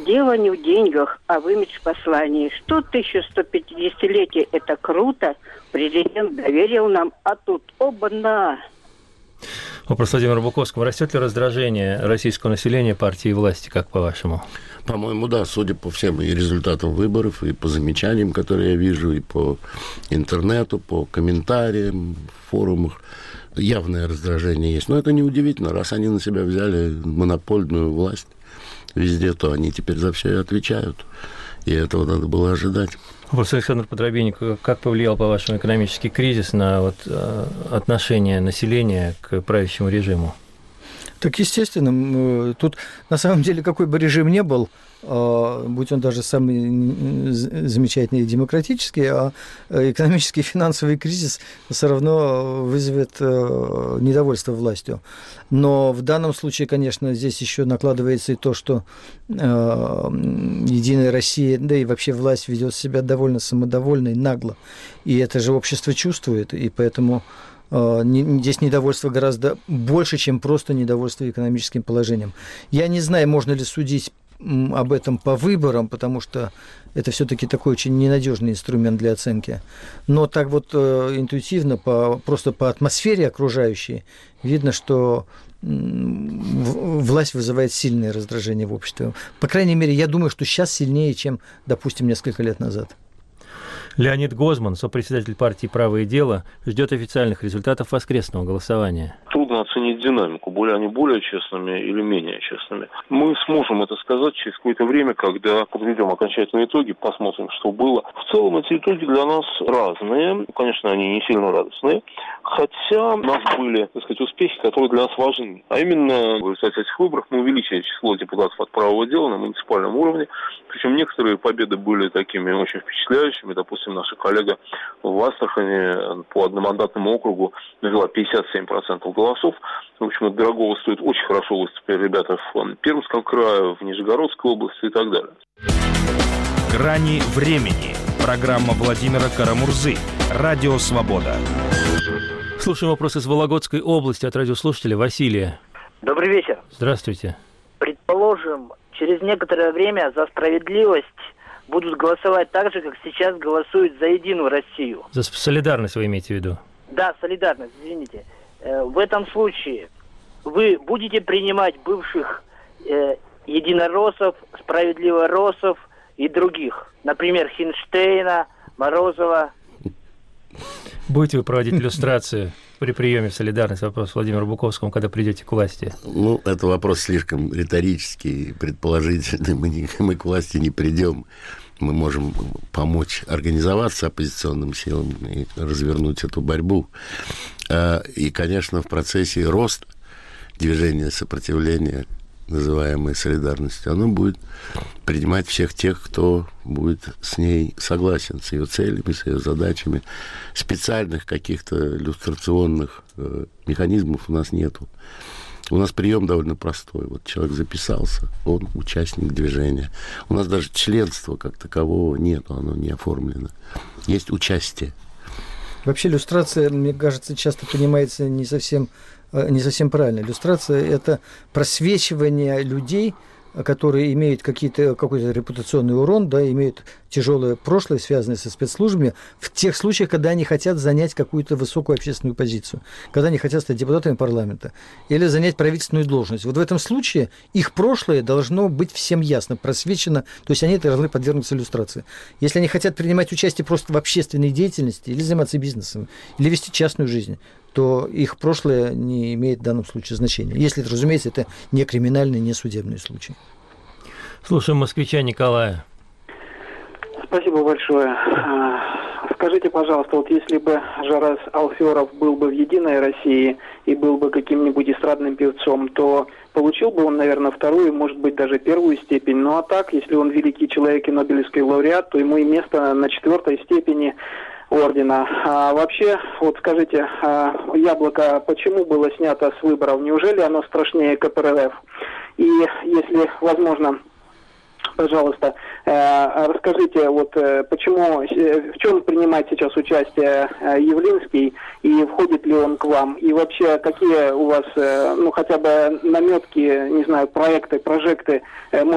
Дело не в деньгах, а в имидж-послании. Что 1150-летие – это круто. Президент доверил нам, а тут оба-на. Вопрос Владимиру Буковскому. Растет ли раздражение российского населения партии и власти, как по-вашему? По-моему, да, судя по всем и результатам выборов, и по замечаниям, которые я вижу, и по интернету, по комментариям, форумах, явное раздражение есть. Но это неудивительно, раз они на себя взяли монопольную власть везде, то они теперь за все и отвечают. И этого надо было ожидать. Вопрос Александр Подробинник. Как повлиял, по-вашему, экономический кризис на отношение населения к правящему режиму? Так, естественно, тут на самом деле какой бы режим ни был, будь он даже самый замечательный и демократический, а экономический и финансовый кризис все равно вызовет недовольство властью. Но в данном случае, конечно, здесь еще накладывается и то, что Единая Россия, да и вообще власть ведет себя довольно самодовольно и нагло. И это же общество чувствует, и поэтому здесь недовольство гораздо больше, чем просто недовольство экономическим положением. Я не знаю, можно ли судить об этом по выборам, потому что это все-таки такой очень ненадежный инструмент для оценки. Но так вот интуитивно, просто по атмосфере окружающей, видно, что власть вызывает сильное раздражение в обществе. По крайней мере, я думаю, что сейчас сильнее, чем, допустим, несколько лет назад. Леонид Гозман, сопредседатель партии «Право и дело», ждет официальных результатов воскресного голосования. Трудно оценить динамику, они более честными или менее честными. Мы сможем это сказать через какое-то время, когда подведем окончательные итоги, посмотрим, что было. В целом эти итоги для нас разные. Конечно, они не сильно радостные. Хотя у нас были, успехи, которые для нас важны. А именно, в результате этих выборов мы увеличили число депутатов от правого дела на муниципальном уровне. Причем некоторые победы были такими очень впечатляющими. Допустим, наша коллега в Астрахани по одномандатному округу навела 57% голосов. В общем, это дорогого стоит. Очень хорошо выступили ребята в Пермском крае, в Нижегородской области и так далее. «Грани времени». Программа Владимира Карамурзы. Радио «Свобода». Слушаем вопрос из Вологодской области от радиослушателя Василия. Добрый вечер. Здравствуйте. Предположим, через некоторое время за справедливость будут голосовать так же, как сейчас голосуют за Единую Россию. За солидарность вы имеете в виду? Да, солидарность, извините. В этом случае вы будете принимать бывших единороссов, справедливороссов и других, например, Хинштейна, Морозова. Будете вы проводить иллюстрацию при приеме в солидарность? Вопрос Владимиру Буковскому, когда придете к власти. Это вопрос слишком риторический, предположительный. Мы к власти не придем. Мы можем помочь организоваться оппозиционным силам и развернуть эту борьбу. И, конечно, в процессе роста движения сопротивления, называемой солидарностью, оно будет принимать всех тех, кто будет с ней согласен, с ее целями, с ее задачами. Специальных каких-то иллюстрационных механизмов у нас нету. У нас прием довольно простой. Человек записался, он участник движения. У нас даже членства как такового нету, оно не оформлено. Есть участие. Вообще иллюстрация, мне кажется, часто понимается не совсем правильно. Иллюстрация – это просвечивание людей, которые имеют какой-то репутационный урон, да, имеют тяжелое прошлое, связанное со спецслужбами, в тех случаях, когда они хотят занять какую-то высокую общественную позицию, когда они хотят стать депутатами парламента или занять правительственную должность. В этом случае их прошлое должно быть всем ясно, просвечено, то есть они должны подвергнуться иллюстрации. Если они хотят принимать участие просто в общественной деятельности или заниматься бизнесом, или вести частную жизнь, то их прошлое не имеет в данном случае значения. Если, разумеется, это не криминальный, не судебный случай. Слушаем москвича Николая. Спасибо большое. Скажите, пожалуйста, если бы Жарас Алферов был бы в «Единой России» и был бы каким-нибудь эстрадным певцом, то получил бы он, наверное, вторую, может быть, даже первую степень. Ну а так, если он великий человек и Нобелевский лауреат, то ему и место на 4-й степени ордена. А вообще, скажите, «Яблоко» почему было снято с выборов? Неужели оно страшнее КПРФ? И если возможно, пожалуйста, расскажите, почему, в чем принимает сейчас участие Явлинский, и входит ли он к вам? И вообще, какие у вас, хотя бы наметки, не знаю, проекты, прожекты